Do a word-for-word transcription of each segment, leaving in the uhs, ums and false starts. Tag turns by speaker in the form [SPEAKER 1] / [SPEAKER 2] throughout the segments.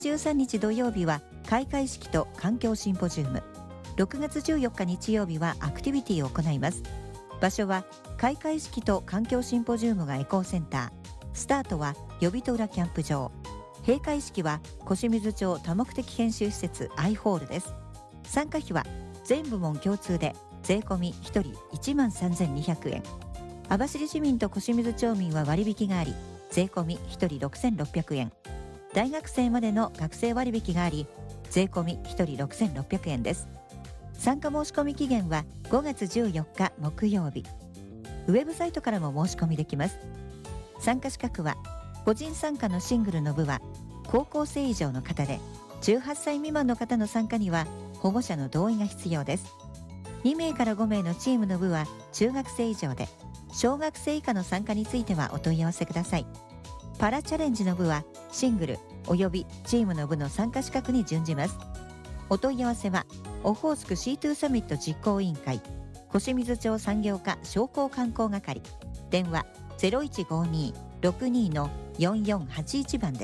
[SPEAKER 1] じゅうさんにち土曜日は開会式と環境シンポジウム、ろくがつじゅうよっか日曜日はアクティビティを行います。場所は開会式と環境シンポジウムがエコーセンター、スタートは予備戸浦キャンプ場、閉会式は小清水町多目的研修施設 アイ ホールです。参加費は全部門共通で税込みひとりいちまんさんぜんにひゃくえん、網走市民と小清水町民は割引があり税込みひとりろくせんろっぴゃくえん、大学生までの学生割引があり税込みひとりろくせんろっぴゃくえんです。参加申し込み期限はごがつじゅうよっか木曜日。ウェブサイトからも申し込みできます。参加資格は個人参加のシングルの部は高校生以上の方で、じゅうはっさい未満の方の参加には保護者の同意が必要です。にめいからごめいのチームの部は中学生以上で、小学生以下の参加についてはお問い合わせください。パラチャレンジの部はシングルおよびチームの部の参加資格に準じます。お問い合わせはオホーツク シーツー サミット実行委員会小清水町産業課商工観光係、電話 ゼロいちごに ろくに よんよんはちいち 番です。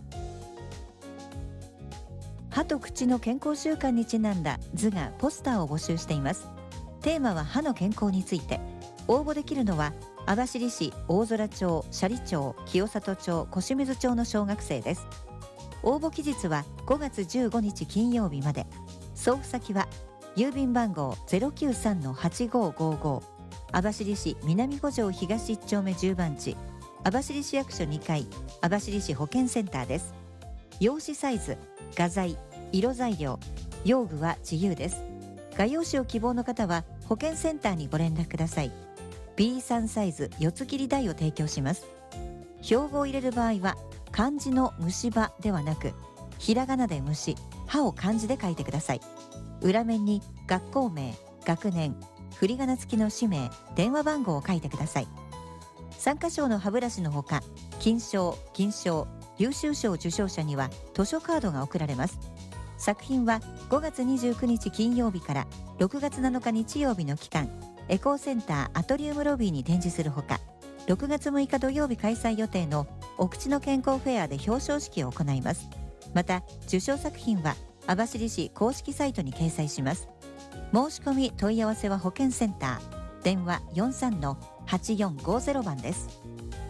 [SPEAKER 1] 歯と口の健康習慣にちなんだ図画ポスターを募集しています。テーマは歯の健康について。応募できるのは網走市、大空町、斜里町、清里町、小清水町の小学生です。応募期日はごがつじゅうごにち金曜日まで。送付先は郵便番号 ゼロきゅうさんのはちごーごーごー、 網走市南五条東いっ丁目じゅう番地、網走市役所にかい、網走市保健センターです。用紙サイズ、画材、色材料、用具は自由です。画用紙を希望の方は保健センターにご連絡ください。 ビーさん サイズ四つ切り台を提供します。標語を入れる場合は漢字の虫歯ではなくひらがなで虫、歯を漢字で書いてください。裏面に学校名、学年、振り仮名付きの氏名、電話番号を書いてください。参加賞の歯ブラシのほか金賞、銀賞、優秀賞受賞者には図書カードが贈られます。作品はごがつにじゅうくにち金曜日からろくがつなのか日曜日の期間、エコーセンターアトリウムロビーに展示するほか、ろくがつむいか土曜日開催予定のお口の健康フェアで表彰式を行います。また受賞作品は網走市公式サイトに掲載します。申し込み問い合わせは保健センター、電話 よんさんのはちよんごーぜろ 番です。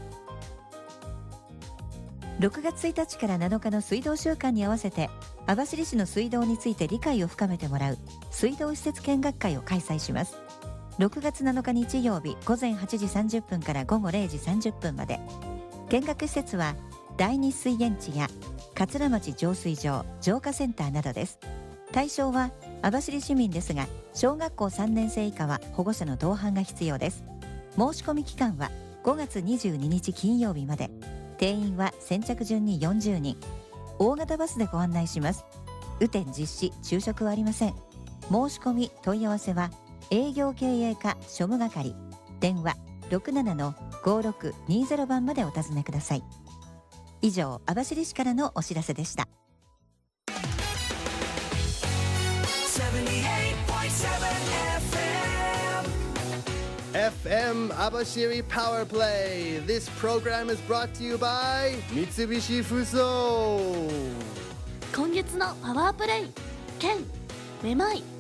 [SPEAKER 1] ろくがつついたちからなのかの水道週間に合わせて網走市の水道について理解を深めてもらう水道施設見学会を開催します。ろくがつなのか日曜日午前はちじさんじゅっぷんから午後れいじさんじゅっぷんまで。見学施設は第二水源地や桂町浄水場、浄化センターなどです。対象は網走市民ですが、小学校さんねんせい以下は保護者の同伴が必要です。申し込み期間はごがつにじゅうににち金曜日まで。定員は先着順によんじゅうにん。大型バスでご案内します。雨天実施、昼食はありません。申し込み問い合わせは営業経営課庶務係、電話 ろくななのごーろくにーぜろ 番までお尋ねください。以上、網走市からのお知らせでした。
[SPEAKER 2] エフエム 網走 Power Play. This program is brought to you by 三菱ふそう。
[SPEAKER 3] 今月のパワープレイ、剣、めまい、